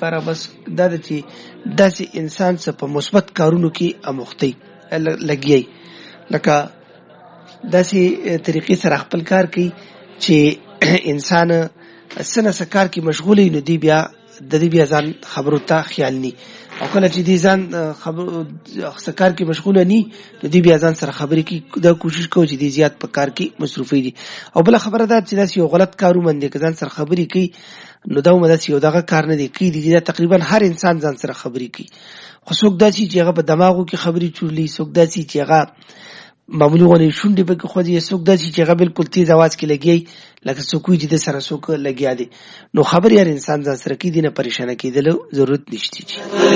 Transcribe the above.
لپاره بس دا د چې داسې انسان څه په مثبت کارونو کې اموختی لګیای، لکه داسې طریقې سره خپل کار کوي چې انسان سنه سکار کې مشغولې، نو دی بیا د دې بیا ځان خبرو ته خیال ني، او کله چې دی ځان خبرو سکار کې مشغوله ني نو دی بیا ځان سره خبرې کې دا کوشش کوي چې دی زیات په کار کې مصروفي دي. او بل خبره ده چې داسې یو غلط کارو باندې که ځان سره خبرې کوي نو دا مداسې یو دغه کار نه دی کوي، دا تقریبا هر انسان ځان سره خبرې کوي، خو څوک داسې چې هغه په دماغو کې خبرې چورلي، څوک داسې چې هغه معمولی غونې شونډې پکې خوځي، څوک داسې چې هغه بالکل تیز اواز کې لګي لکه څوک وي چې د سره څوک لګیا دي. نو خبرې هر انسان ځان سره کوي، دې نه پریشانه کېدلو ضرورت نشته.